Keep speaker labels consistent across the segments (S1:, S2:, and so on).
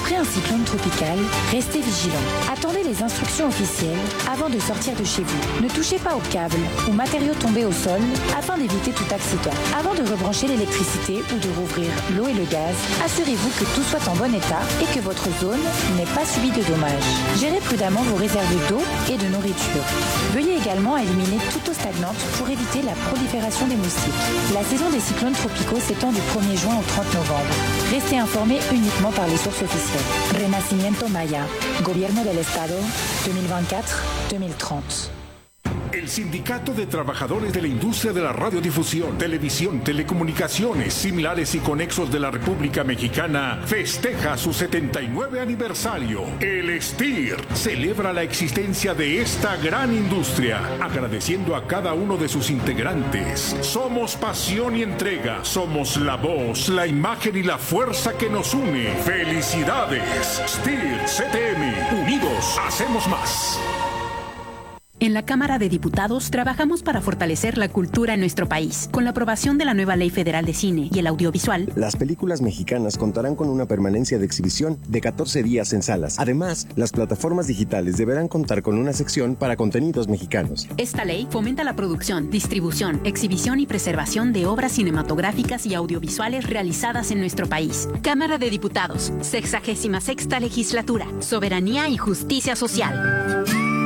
S1: après un cyclone tropical, restez vigilants. Attendez les instructions officielles avant de sortir de chez vous. Ne touchez pas aux câbles ou matériaux tombés au sol afin d'éviter tout accident. Avant de rebrancher l'électricité ou de rouvrir l'eau et le gaz, assurez-vous que tout soit en bon état et que votre zone n'ait pas subi de dommages. Gérez prudemment vos réserves d'eau et de nourriture. Veuillez également éliminer toute eau stagnante pour éviter la prolifération des moustiques. La saison des cyclones tropicaux s'étend du 1er juin au 30 novembre. Restez informés uniquement par les sources officielles. Renacimiento Maya, Gobierno del Estado, 2024-2030.
S2: El Sindicato de Trabajadores de la Industria de la Radiodifusión, Televisión, Telecomunicaciones, Similares y Conexos de la República Mexicana festeja su 79 aniversario. El STIR celebra la existencia de esta gran industria, agradeciendo a cada uno de sus integrantes. Somos pasión y entrega, somos la voz, la imagen y la fuerza que nos une. ¡Felicidades! STIR CTM, unidos hacemos más.
S3: En la Cámara de Diputados trabajamos para fortalecer la cultura en nuestro país. Con la aprobación de la nueva Ley Federal de Cine y el Audiovisual,
S4: las películas mexicanas contarán con una permanencia de exhibición de 14 días en salas. Además, las plataformas digitales deberán contar con una sección para contenidos mexicanos.
S3: Esta ley fomenta la producción, distribución, exhibición y preservación de obras cinematográficas y audiovisuales realizadas en nuestro país. Cámara de Diputados, 66ª Legislatura, Soberanía y Justicia Social.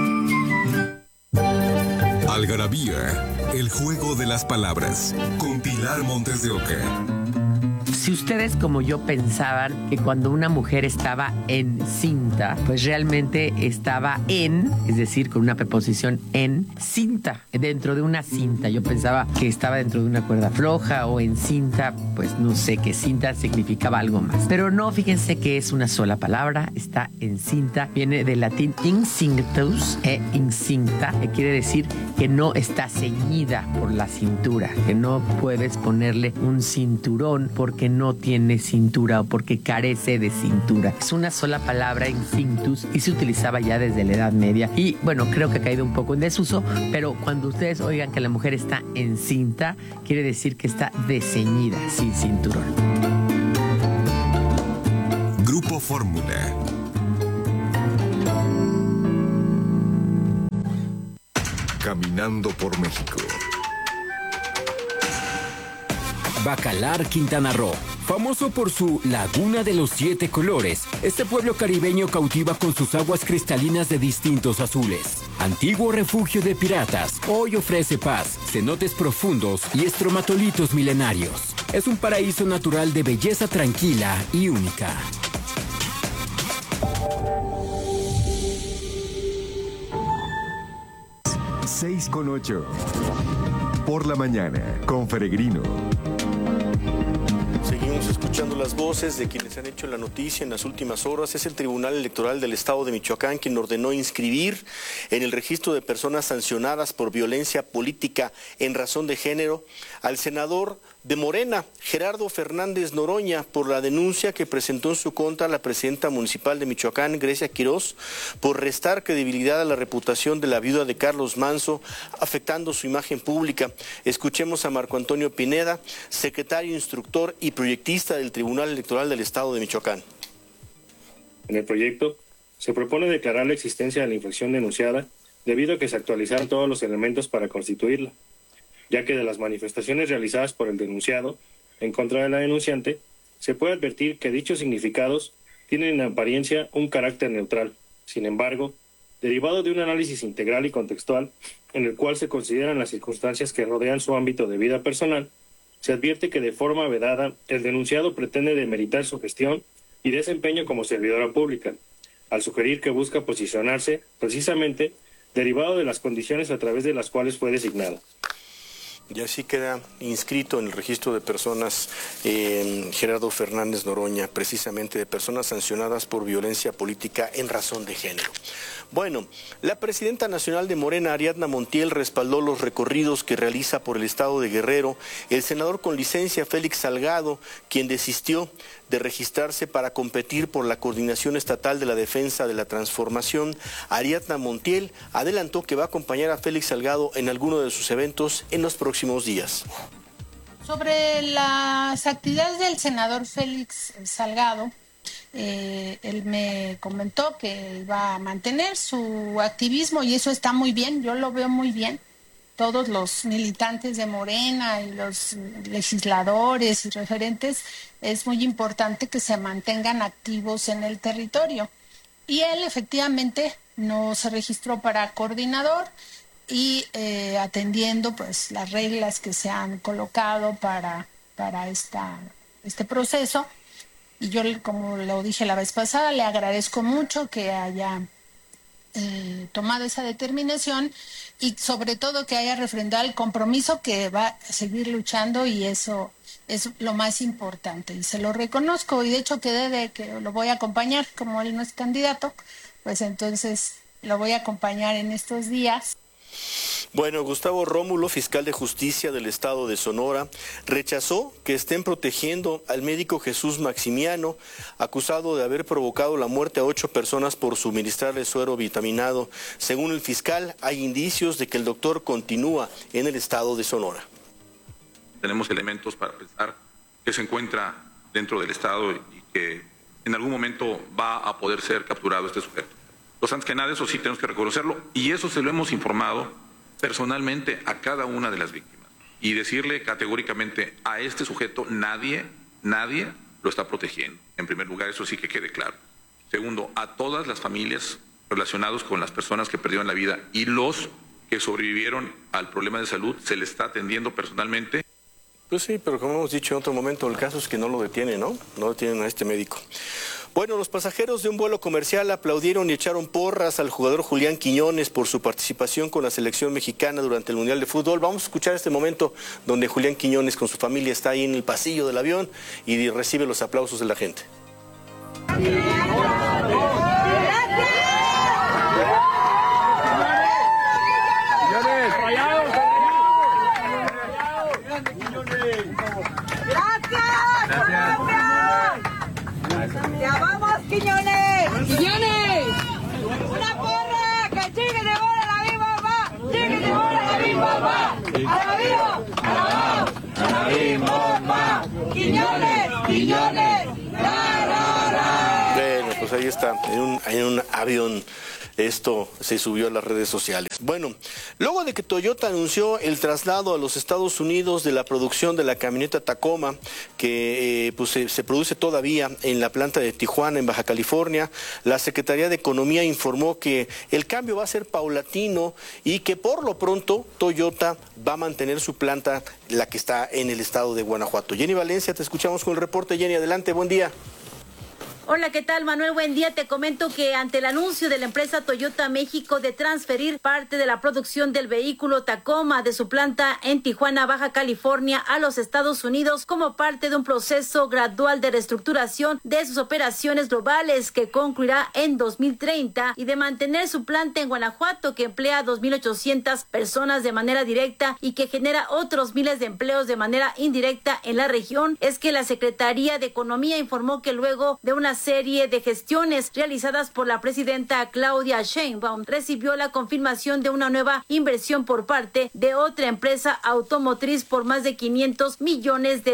S5: Algarabía, el juego de las palabras, con Pilar Montes de Oca.
S6: Si ustedes como yo pensaban que cuando una mujer estaba encinta, pues realmente estaba es decir, con una preposición en cinta, dentro de una cinta. Yo pensaba que estaba dentro de una cuerda floja o en cinta, pues no sé, que cinta significaba algo más. Pero no, fíjense que es una sola palabra, está encinta, viene del latín incinctus incinta, que quiere decir que no está ceñida por la cintura, que no puedes ponerle un cinturón porque no tiene cintura o porque carece de cintura. Es una sola palabra, incinctus, y se utilizaba ya desde la Edad Media. Y bueno, creo que ha caído un poco en desuso, pero cuando ustedes oigan que la mujer está encinta, quiere decir que está desceñida, sin cinturón.
S5: Grupo Fórmula. Caminando por México.
S7: Bacalar, Quintana Roo. Famoso por su Laguna de los 7 colores, este pueblo caribeño cautiva con sus aguas cristalinas de distintos azules. Antiguo refugio de piratas, hoy ofrece paz, cenotes profundos y estromatolitos milenarios. Es un paraíso natural de belleza tranquila y única.
S5: Seis con 8. Por la mañana, con Peregrino.
S8: Seguimos escuchando las voces de quienes han hecho la noticia en las últimas horas. Es el Tribunal Electoral del Estado de Michoacán quien ordenó inscribir en el registro de personas sancionadas por violencia política en razón de género al senador de Morena, Gerardo Fernández Noroña, por la denuncia que presentó en su contra la presidenta municipal de Michoacán, Grecia Quirós, por restar credibilidad a la reputación de la viuda de Carlos Manso, afectando su imagen pública. Escuchemos a Marco Antonio Pineda, secretario instructor y proyectista del Tribunal Electoral del Estado de Michoacán.
S9: En el proyecto se propone declarar la existencia de la infracción denunciada debido a que se actualizaron todos los elementos para constituirla, ya que de las manifestaciones realizadas por el denunciado en contra de la denunciante, se puede advertir que dichos significados tienen en apariencia un carácter neutral. Sin embargo, derivado de un análisis integral y contextual, en el cual se consideran las circunstancias que rodean su ámbito de vida personal, se advierte que de forma vedada el denunciado pretende demeritar su gestión y desempeño como servidora pública, al sugerir que busca posicionarse precisamente derivado de las condiciones a través de las cuales fue designado.
S8: Y así queda inscrito en el registro de personas Gerardo Fernández Noroña, precisamente de personas sancionadas por violencia política en razón de género. Bueno, la presidenta nacional de Morena, Ariadna Montiel, respaldó los recorridos que realiza por el estado de Guerrero el senador con licencia Félix Salgado, quien desistió de registrarse para competir por la Coordinación Estatal de la Defensa de la Transformación. Ariadna Montiel adelantó que va a acompañar a Félix Salgado en alguno de sus eventos en los próximos días.
S10: Sobre las actividades del senador Félix Salgado, Él me comentó que iba a mantener su activismo y eso está muy bien, yo lo veo muy bien. Todos los militantes de Morena y los legisladores y referentes, es muy importante que se mantengan activos en el territorio. Y él efectivamente no se registró para coordinador y atendiendo pues las reglas que se han colocado para este proceso. Y yo, como lo dije la vez pasada, le agradezco mucho que haya tomado esa determinación y sobre todo que haya refrendado el compromiso que va a seguir luchando, y eso es lo más importante y se lo reconozco, y de hecho quedé de que lo voy a acompañar, como él no es candidato, pues entonces lo voy a acompañar en estos días.
S8: Bueno, Gustavo Rómulo, fiscal de justicia del estado de Sonora, rechazó que estén protegiendo al médico Jesús Maximiano, acusado de haber provocado la muerte a 8 personas por suministrarle suero vitaminado. Según el fiscal, hay indicios de que el doctor continúa en el estado de Sonora.
S11: Tenemos elementos para pensar que se encuentra dentro del estado y que en algún momento va a poder ser capturado este sujeto. Antes que nada, eso sí tenemos que reconocerlo, y eso se lo hemos informado personalmente a cada una de las víctimas, y decirle categóricamente a este sujeto nadie lo está protegiendo. En primer lugar, eso sí que quede claro. Segundo, a todas las familias relacionadas con las personas que perdieron la vida y los que sobrevivieron al problema de salud se les está atendiendo personalmente.
S8: Pues sí, pero como hemos dicho en otro momento, el caso es que no lo detienen, ¿no? No detienen a este médico. Bueno, los pasajeros de un vuelo comercial aplaudieron y echaron porras al jugador Julián Quiñones por su participación con la selección mexicana durante el Mundial de Fútbol. Vamos a escuchar este momento donde Julián Quiñones con su familia está ahí en el pasillo del avión y recibe los aplausos de la gente.
S12: ¡Ya vamos, Quiñones! ¡Quiñones! ¡Una porra! ¡Que chique de bola la misma va! ¡Chique de bola la misma va! ¡A la viva! ¡A la va! ¡A la misma va! ¡Quiñones! ¡Quiñones! ¡La, la, la!
S8: Bueno, pues ahí está, en un avión. Esto se subió a las redes sociales. Bueno, luego de que Toyota anunció el traslado a los Estados Unidos de la producción de la camioneta Tacoma, que se produce todavía en la planta de Tijuana, en Baja California, la Secretaría de Economía informó que el cambio va a ser paulatino y que por lo pronto Toyota va a mantener su planta, la que está en el estado de Guanajuato. Jenny Valencia, te escuchamos con el reporte. Jenny, adelante, buen día.
S13: Hola, ¿qué tal, Manuel? Buen día. Te comento que ante el anuncio de la empresa Toyota México de transferir parte de la producción del vehículo Tacoma de su planta en Tijuana, Baja California, a los Estados Unidos como parte de un proceso gradual de reestructuración de sus operaciones globales que concluirá en 2030 y de mantener su planta en Guanajuato, que emplea a 2.800 personas de manera directa y que genera otros miles de empleos de manera indirecta en la región, es que la Secretaría de Economía informó que luego de una serie de gestiones realizadas por la presidenta Claudia Sheinbaum, recibió la confirmación de una nueva inversión por parte de otra empresa automotriz por más de $500 millones,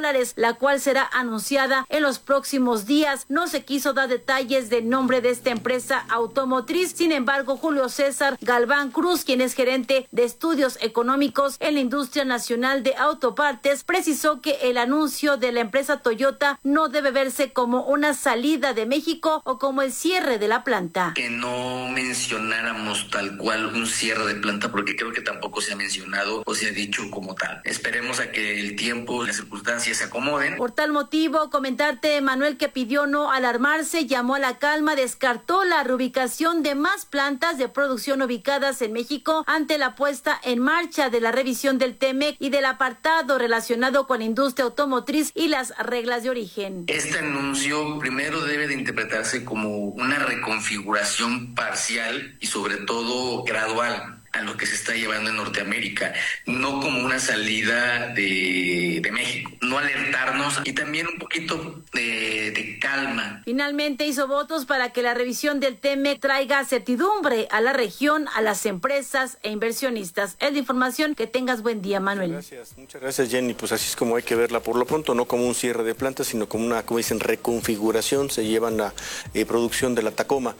S13: la cual será anunciada en los próximos días. No se quiso dar detalles del nombre de esta empresa automotriz. Sin embargo, Julio César Galván Cruz, quien es gerente de estudios económicos en la industria nacional de autopartes, precisó que el anuncio de la empresa Toyota no debe verse como una salida de México o como el cierre de la planta.
S14: Que no mencionáramos tal cual un cierre de planta, porque creo que tampoco se ha mencionado o se ha dicho como tal. Esperemos a que el tiempo y las circunstancias se acomoden.
S13: Por tal motivo, comentarte, Manuel, que pidió no alarmarse, llamó a la calma, descartó la reubicación de más plantas de producción ubicadas en México ante la puesta en marcha de la revisión del TEMEC y del apartado relacionado con la industria automotriz y las reglas de origen.
S14: Este anuncio primero debe de interpretarse como una reconfiguración parcial y sobre todo gradual. a lo que se está llevando en Norteamérica, no como una salida de México, no alertarnos y también un poquito de calma.
S13: Finalmente hizo votos para que la revisión del TEMEC traiga certidumbre a la región, a las empresas e inversionistas. Es la información. Que tengas buen día, Manuel.
S8: Muchas gracias, Jenny. Pues así es como hay que verla por lo pronto, no como un cierre de plantas, sino como una, como dicen, reconfiguración. Se llevan la producción de la Tacoma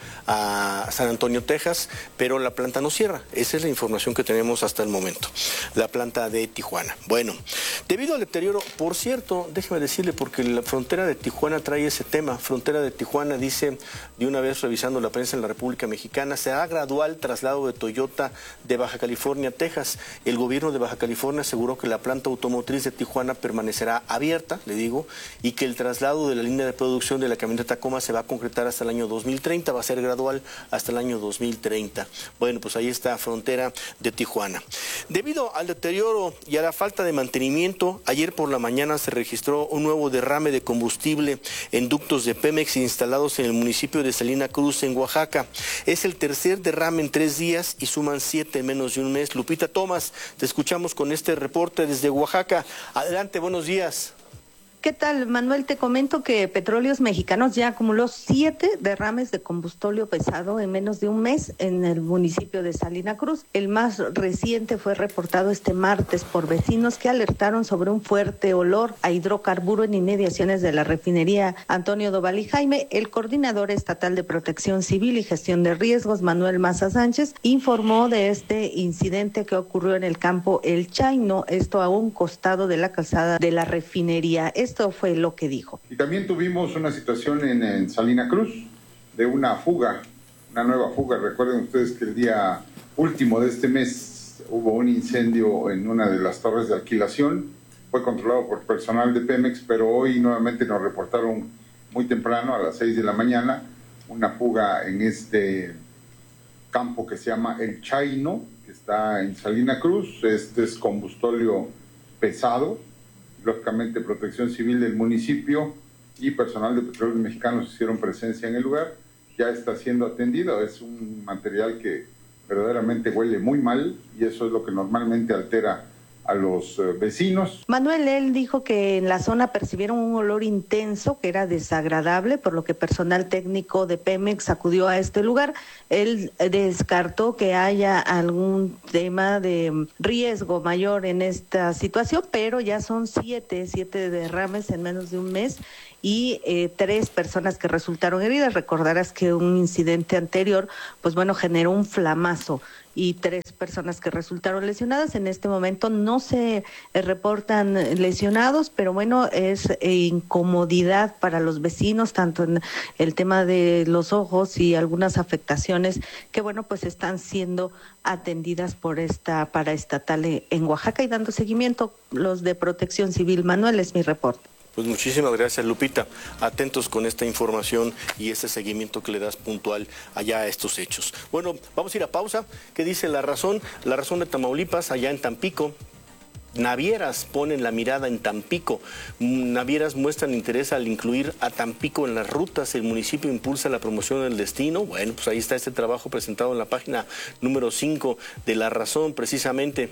S8: a San Antonio, Texas, pero la planta no cierra. Esa es la información que tenemos hasta el momento. La planta de Tijuana. Bueno, debido al deterioro, por cierto, déjeme decirle, porque la frontera de Tijuana trae ese tema. Frontera de Tijuana dice, de una vez revisando la prensa en la República Mexicana, será gradual traslado de Toyota de Baja California a Texas. El gobierno de Baja California aseguró que la planta automotriz de Tijuana permanecerá abierta, le digo, y que el traslado de la línea de producción de la camioneta Tacoma se va a concretar hasta el año 2030, va a ser gradual hasta el año 2030. Bueno, pues ahí está frontera de Tijuana. Debido al deterioro y a la falta de mantenimiento, ayer por la mañana se registró un nuevo derrame de combustible en ductos de Pemex instalados en el municipio de Salina Cruz, en Oaxaca. Es el tercer derrame en 3 días y suman 7 en menos de un mes. Lupita Tomás, te escuchamos con este reporte desde Oaxaca. Adelante, buenos días.
S15: ¿Qué tal, Manuel? Te comento que Petróleos Mexicanos ya acumuló 7 derrames de combustible pesado en menos de un mes en el municipio de Salina Cruz. El más reciente fue reportado este martes por vecinos que alertaron sobre un fuerte olor a hidrocarburo en inmediaciones de la refinería Antonio Doval y Jaime. El coordinador estatal de Protección Civil y Gestión de Riesgos, Manuel Maza Sánchez, informó de este incidente que ocurrió en el campo El Chaino, esto a un costado de la calzada de la refinería. Esto fue lo que dijo.
S16: Y también tuvimos una situación en Salina Cruz de una fuga, una nueva fuga. Recuerden ustedes que el día último de este mes hubo un incendio en una de las torres de alquilación. Fue controlado por personal de Pemex, pero hoy nuevamente nos reportaron muy temprano, a las 6 de la mañana, una fuga en este campo que se llama El Chaino, que está en Salina Cruz. Este es combustible pesado. Lógicamente, Protección Civil del municipio y personal de Petróleos Mexicanos hicieron presencia en el lugar. Ya está siendo atendido. Es un material que verdaderamente huele muy mal y eso es lo que normalmente altera a los vecinos.
S15: Manuel, él dijo que en la zona percibieron un olor intenso que era desagradable, por lo que personal técnico de Pemex acudió a este lugar. Él descartó que haya algún tema de riesgo mayor en esta situación, pero ya son 7 derrames en menos de un mes y 3 personas que resultaron heridas. Recordarás que un incidente anterior, pues bueno, generó un flamazo y 3 personas que resultaron lesionadas. En este momento no se reportan lesionados, pero bueno, es incomodidad para los vecinos, tanto en el tema de los ojos y algunas afectaciones que bueno, pues están siendo atendidas por esta paraestatal en Oaxaca y dando seguimiento los de Protección Civil. Manuel, es mi reporte.
S8: Pues muchísimas gracias, Lupita. Atentos con esta información y este seguimiento que le das puntual allá a estos hechos. Bueno, vamos a ir a pausa. ¿Qué dice La Razón? La Razón de Tamaulipas, allá en Tampico. Navieras ponen la mirada en Tampico. Navieras muestran interés al incluir a Tampico en las rutas. El municipio impulsa la promoción del destino. Bueno, pues ahí está este trabajo presentado en la página número 5 de La Razón, precisamente.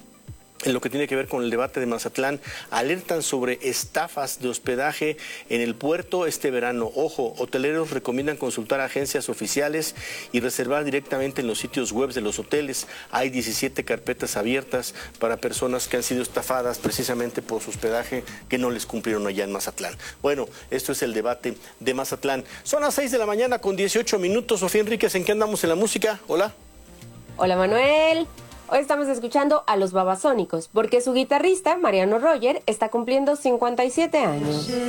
S8: En lo que tiene que ver con el debate de Mazatlán, alertan sobre estafas de hospedaje en el puerto este verano. Ojo, hoteleros recomiendan consultar agencias oficiales y reservar directamente en los sitios web de los hoteles. Hay 17 carpetas abiertas para personas que han sido estafadas precisamente por su hospedaje que no les cumplieron allá en Mazatlán. Bueno, esto es el debate de Mazatlán. Son las 6 de la mañana con 18 minutos. Sofía Enríquez, ¿en qué andamos en la música? Hola.
S17: Hola, Manuel. Hoy estamos escuchando a los Babasónicos, porque su guitarrista, Mariano Roger, está cumpliendo 57 años.